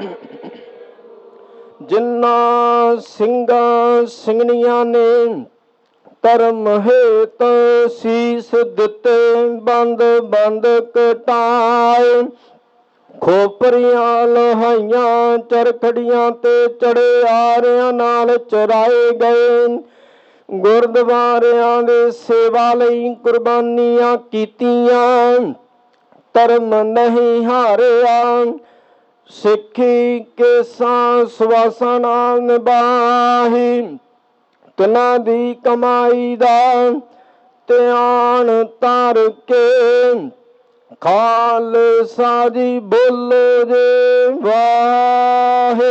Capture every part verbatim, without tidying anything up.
ਜਿਨ੍ਹਾਂ ਸਿੰਘਾਂ ਸਿੰਘਣੀਆਂ ਨੇ ਧਰਮ ਹੇਤ ਸੀਸ ਦਿੱਤੇ, ਬੰਦ ਬੰਦ ਕਟਾਏ। ਖੋਪਰੀਆਂ ਲਹਾਈਆਂ, ਚਰਖੜੀਆਂ ਤੇ ਚੜੇ ਆਰਿਆਂ ਨਾਲ ਚਰਾਏ ਗਏ। ਗੁਰਦੁਆਰਿਆਂ ਦੇ ਸੇਵਾ ਲਈ ਕੁਰਬਾਨੀਆਂ ਕੀਤੀਆਂ, ਧਰਮ ਨਹੀਂ ਹਾਰਿਆ। ਸਿੱਖੀ ਕੇਸਾਂ ਸਵਾਸਾਂ ਨਾਲ ਨਿਭਾਹੀ, ਤਿਨਾਂ ਦੀ ਕਮਾਈ ਦਾ ਧਿਆਨ ਧਰ ਕੇ। ਖਾਲਸਾ ਜੀ ਬੋਲੋ ਜੇ ਵਾਹਿਗੁਰੂ,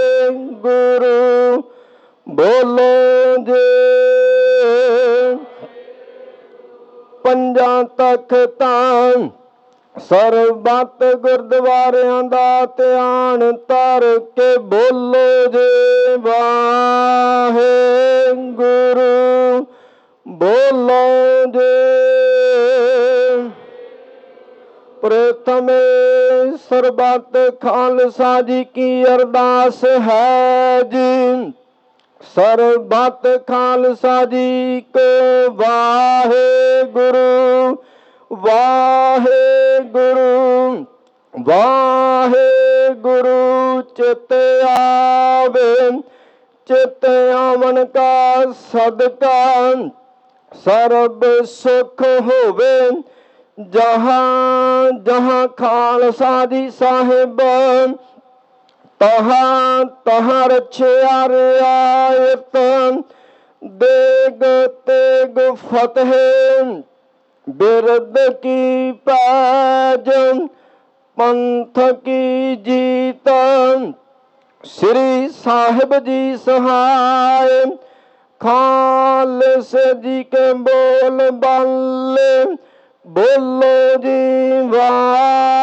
ਬੋਲੋ ਜੇ। ਪੰਜਾਂ ਤਖ਼ਤਾਂ ਸਰਬੱਤ ਗੁਰਦੁਆਰਿਆਂ ਦਾ ਧਿਆਨ ਧਰ ਕੇ ਬੋਲੋ ਜੇ ਵਾਹਿਗੁਰੂ, ਬੋਲੋ ਜੇ। ਪ੍ਰਥਮੇ ਸਰਬੱਤ ਖਾਲਸਾ ਜੀ ਕੀ ਅਰਦਾਸ ਹੈ ਜੀ। ਸਰਬੱਤ ਖਾਲਸਾ ਜੀ ਕੋ ਵਾਹਿਗੁਰੂ, ਵਾਹਿਗੁਰੂ, ਵਾਹਿਗੁਰੂ। ਚਿਤ ਆਵੇ, ਚਿਤ ਆਵਣ ਕਾ ਸਦਕਾ ਸਰਬ ਸੁਖ ਹੋਵੇ। ਜਹਾਂ ਜਹਾਂ ਖਾਲਸਾ ਜੀ ਸਾਹਿਬ, ਤਹਾਂ ਤਹਾਂ ਰਛਿਆ ਰਿਆਇਤ। ਦੇਗ ਤੇਗ ਫਤਿਹ ਬਿਰਦ ਕੀ ਪੈਜ, ਪੰਥ ਕੀ ਜੀਤ। ਸ੍ਰੀ ਸਾਹਿਬ ਜੀ ਸਹਾਇ, ਖਾਲਸੇ ਜੀ ਕੇ ਬੋਲ ਬਾਲੇ। ਬੋਲੋ ਜੀ ਵਾਹਿਗੁਰੂ,